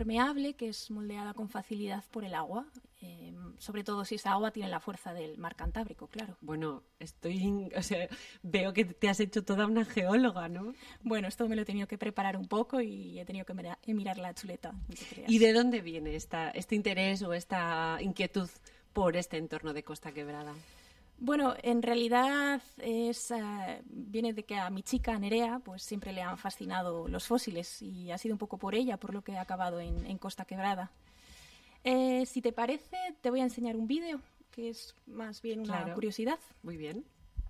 impermeable que es moldeada con facilidad por el agua, sobre todo si esa agua tiene la fuerza del mar Cantábrico, claro. Bueno, veo que te has hecho toda una geóloga, ¿no? Bueno, esto me lo he tenido que preparar un poco y he tenido que mirar la chuleta. No te creas. ¿Y de dónde viene este interés o esta inquietud por este entorno de Costa Quebrada? Bueno, en realidad viene de que a mi chica Nerea pues siempre le han fascinado los fósiles y ha sido un poco por ella por lo que he acabado en Costa Quebrada. Si te parece, te voy a enseñar un vídeo que es más bien una curiosidad. Muy bien.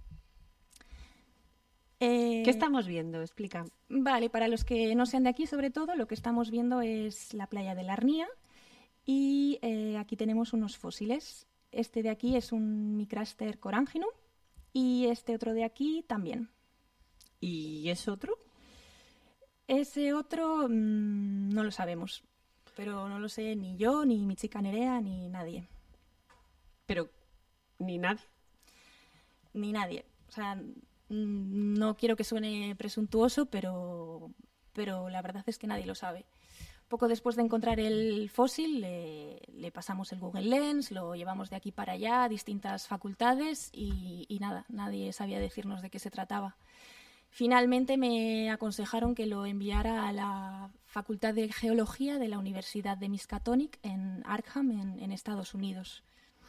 ¿Qué estamos viendo? Explica. Vale, para los que no sean de aquí, sobre todo, lo que estamos viendo es la playa de la Arnia y aquí tenemos unos fósiles. Este de aquí es un Micraster coránginum y este otro de aquí también. ¿Y ese otro? Ese otro no lo sabemos, pero no lo sé ni yo, ni mi chica Nerea, ni nadie. ¿Pero ni nadie? Ni nadie. O sea, no quiero que suene presuntuoso, pero la verdad es que nadie lo sabe. Poco después de encontrar el fósil, le pasamos el Google Lens, lo llevamos de aquí para allá a distintas facultades y nada, nadie sabía decirnos de qué se trataba. Finalmente me aconsejaron que lo enviara a la Facultad de Geología de la Universidad de Miskatonic en Arkham, en Estados Unidos.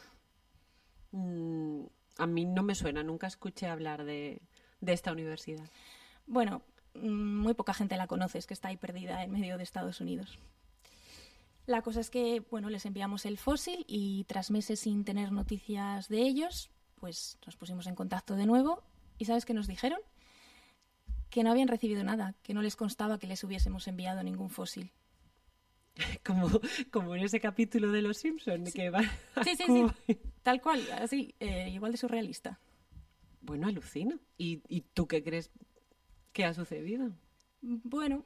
A mí no me suena, nunca escuché hablar de esta universidad. Bueno, muy poca gente la conoce, es que está ahí perdida en medio de Estados Unidos. La cosa es que, bueno, les enviamos el fósil y tras meses sin tener noticias de ellos, pues nos pusimos en contacto de nuevo y ¿sabes qué nos dijeron? Que no habían recibido nada, que no les constaba que les hubiésemos enviado ningún fósil. Como en ese capítulo de Los Simpson, sí. que va a sí, Cuba. Tal cual, así, igual de surrealista. Bueno, alucina. ¿Y tú qué crees que ha sucedido? Bueno,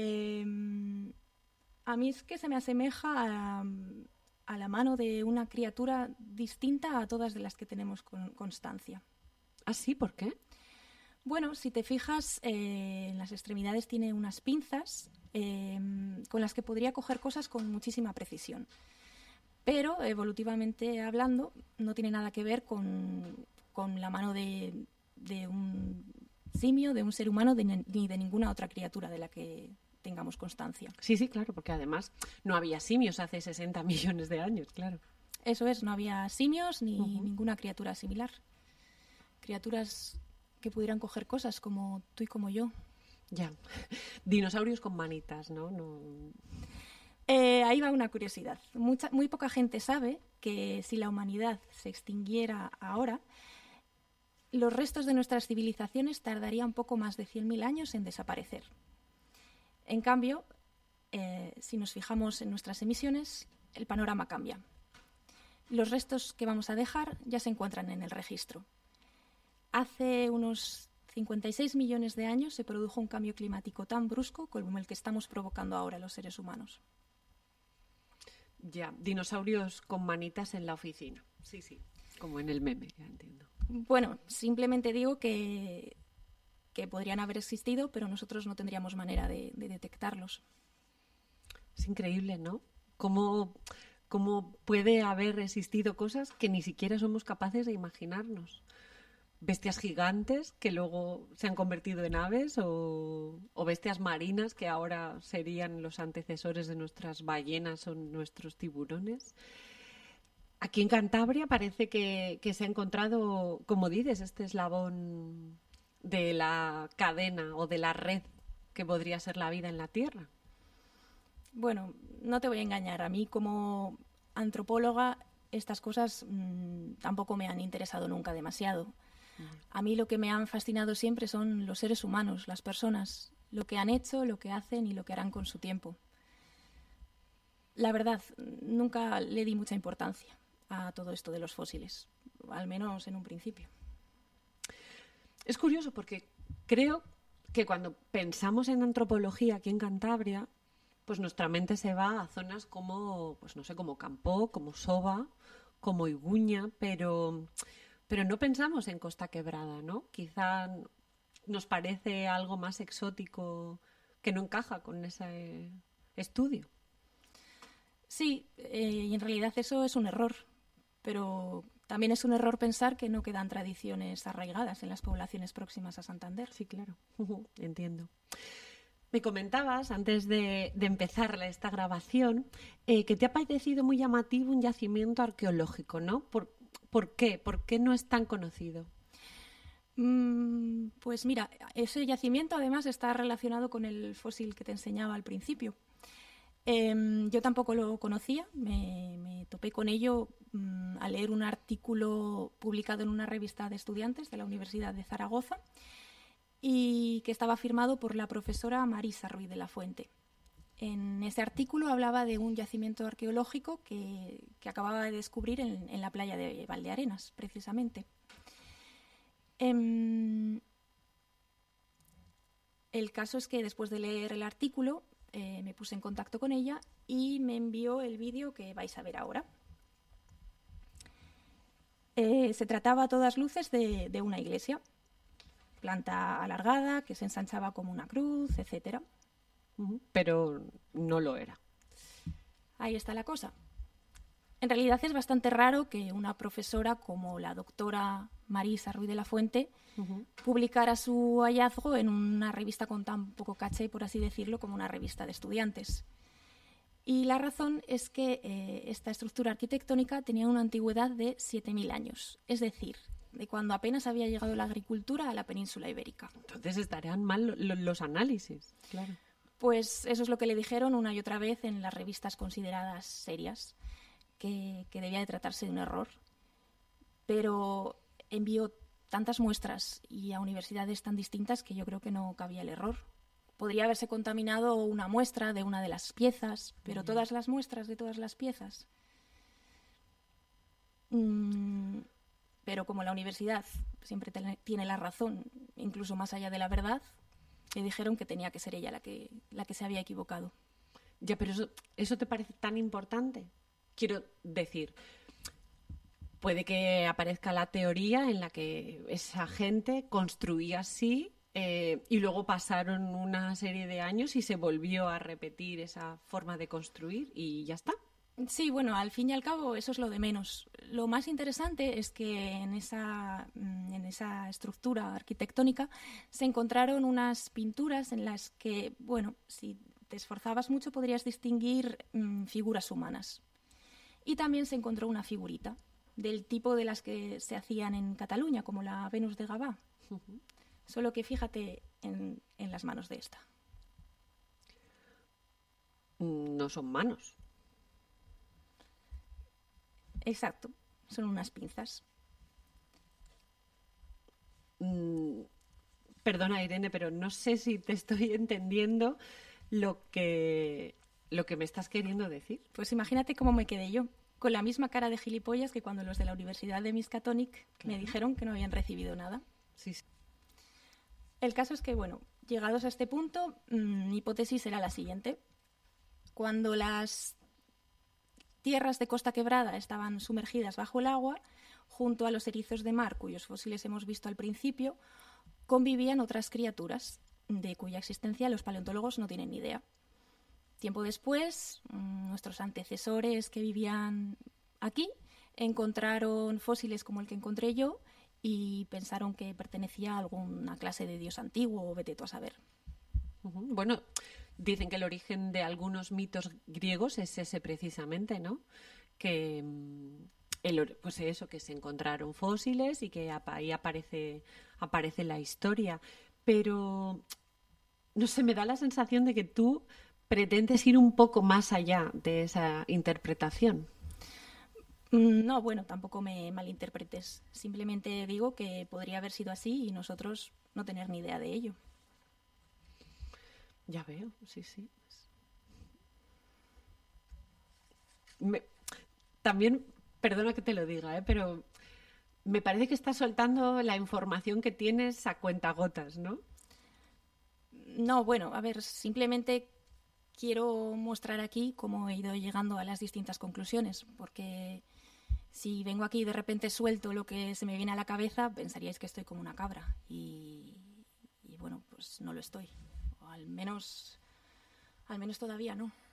a mí es que se me asemeja a la mano de una criatura distinta a todas de las que tenemos constancia. ¿Ah, sí? ¿Por qué? Bueno, si te fijas, en las extremidades tiene unas pinzas con las que podría coger cosas con muchísima precisión. Pero, evolutivamente hablando, no tiene nada que ver con la mano de un simio, de un ser humano, ni de ninguna otra criatura de la que tengamos constancia. Sí, claro, porque además no había simios hace 60 millones de años, claro. Eso es, no había simios ni ninguna criatura similar. Criaturas que pudieran coger cosas como tú y como yo. Ya, dinosaurios con manitas, ¿no? Ahí va una curiosidad. Muy poca gente sabe que si la humanidad se extinguiera ahora, los restos de nuestras civilizaciones tardarían poco más de 100.000 años en desaparecer. En cambio, si nos fijamos en nuestras emisiones, el panorama cambia. Los restos que vamos a dejar ya se encuentran en el registro. Hace unos 56 millones de años se produjo un cambio climático tan brusco como el que estamos provocando ahora los seres humanos. Ya, dinosaurios con manitas en la oficina. Sí, como en el meme, ya entiendo. Bueno, simplemente digo que podrían haber existido, pero nosotros no tendríamos manera de detectarlos. Es increíble, ¿no? ¿Cómo puede haber existido cosas que ni siquiera somos capaces de imaginarnos? Bestias gigantes que luego se han convertido en aves o bestias marinas que ahora serían los antecesores de nuestras ballenas o nuestros tiburones. Aquí en Cantabria parece que se ha encontrado, como dices, este eslabón de la cadena o de la red que podría ser la vida en la Tierra. Bueno, no te voy a engañar. A mí como antropóloga estas cosas tampoco me han interesado nunca demasiado. A mí lo que me han fascinado siempre son los seres humanos, las personas, lo que han hecho, lo que hacen y lo que harán con su tiempo. La verdad, nunca le di mucha importancia a todo esto de los fósiles, al menos en un principio. Es curioso porque creo que cuando pensamos en antropología aquí en Cantabria, pues nuestra mente se va a zonas como, pues no sé, como Campó, como Soba, como Iguña, pero no pensamos en Costa Quebrada, ¿no? Quizá nos parece algo más exótico que no encaja con ese estudio. Sí, y en realidad eso es un error, pero también es un error pensar que no quedan tradiciones arraigadas en las poblaciones próximas a Santander. Sí, claro. Entiendo. Me comentabas, antes de empezar esta grabación, que te ha parecido muy llamativo un yacimiento arqueológico, ¿no? ¿Por qué? ¿Por qué no es tan conocido? Pues mira, ese yacimiento además está relacionado con el fósil que te enseñaba al principio. Yo tampoco lo conocía, me topé con ello al leer un artículo publicado en una revista de estudiantes de la Universidad de Zaragoza y que estaba firmado por la profesora Marisa Ruiz de la Fuente. En ese artículo hablaba de un yacimiento arqueológico que acababa de descubrir en la playa de Valdearenas, precisamente. El caso es que después de leer el artículo me puse en contacto con ella y me envió el vídeo que vais a ver ahora. Se trataba a todas luces de una iglesia, planta alargada, que se ensanchaba como una cruz, etc. Pero no lo era. Ahí está la cosa. En realidad es bastante raro que una profesora como la doctora Marisa Ruiz de la Fuente publicara su hallazgo en una revista con tan poco caché, por así decirlo, como una revista de estudiantes. Y la razón es que esta estructura arquitectónica tenía una antigüedad de 7.000 años, es decir, de cuando apenas había llegado la agricultura a la península ibérica. Entonces estarían mal los análisis, claro. Pues eso es lo que le dijeron una y otra vez en las revistas consideradas serias, que debía de tratarse de un error. Pero envió tantas muestras y a universidades tan distintas que yo creo que no cabía el error. Podría haberse contaminado una muestra de una de las piezas, pero todas las muestras de todas las piezas. Pero como la universidad siempre tiene la razón, incluso más allá de la verdad, le dijeron que tenía que ser ella la que se había equivocado. Ya, pero ¿eso te parece tan importante? Quiero decir, puede que aparezca la teoría en la que esa gente construía así y luego pasaron una serie de años y se volvió a repetir esa forma de construir y ya está. Sí, bueno, al fin y al cabo eso es lo de menos. Lo más interesante es que en esa estructura arquitectónica se encontraron unas pinturas en las que, bueno, si te esforzabas mucho podrías distinguir figuras humanas. Y también se encontró una figurita del tipo de las que se hacían en Cataluña, como la Venus de Gavà. Solo que fíjate en las manos de esta. No son manos. Exacto, son unas pinzas. Perdona, Irene, pero no sé si te estoy entendiendo lo que me estás queriendo decir. Pues imagínate cómo me quedé yo, con la misma cara de gilipollas que cuando los de la Universidad de Miskatonic me dijeron que no habían recibido nada. Sí. El caso es que, bueno, llegados a este punto, mi hipótesis era la siguiente. Cuando las tierras de Costa Quebrada estaban sumergidas bajo el agua, junto a los erizos de mar, cuyos fósiles hemos visto al principio, convivían otras criaturas de cuya existencia los paleontólogos no tienen ni idea. Tiempo después, nuestros antecesores que vivían aquí encontraron fósiles como el que encontré yo y pensaron que pertenecía a alguna clase de dios antiguo o vete tú a saber. Bueno, dicen que el origen de algunos mitos griegos es ese precisamente, ¿no? Que pues eso, que se encontraron fósiles y que ahí aparece la historia. Pero, no sé, me da la sensación de que tú pretendes ir un poco más allá de esa interpretación. No, bueno, tampoco me malinterpretes. Simplemente digo que podría haber sido así y nosotros no tener ni idea de ello. Ya veo, sí. También, perdona que te lo diga, pero me parece que estás soltando la información que tienes a cuentagotas, ¿no? No, bueno, a ver, simplemente quiero mostrar aquí cómo he ido llegando a las distintas conclusiones, porque si vengo aquí y de repente suelto lo que se me viene a la cabeza, pensaríais que estoy como una cabra y bueno, pues no lo estoy. O al menos todavía no.